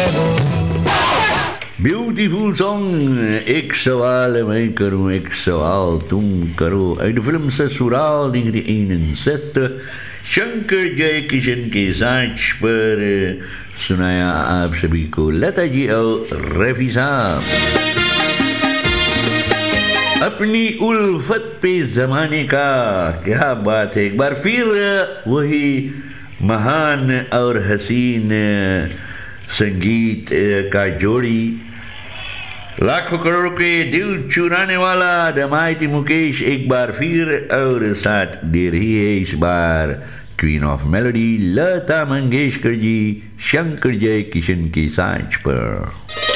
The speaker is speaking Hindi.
Beautiful song. एक सवाल मैं करूं, एक सवाल तुम करो। एक फिल्म ससुराल 1961 शंकर जयकिशन के साथ पर सुनाया आप सभी को लता जी और रफी साहब। अपनी उल्फत पे जमाने का, क्या बात है। एक बार फिर वही महान और हसीन संगीत का जोड़ी, लाखों करोड़ के दिल चुराने वाला दमाइती मुकेश एक बार फिर और साथ दे रही है इस बार queen of melody Lata Mangeshkar ji Shankar Jaikishan की सांच पर।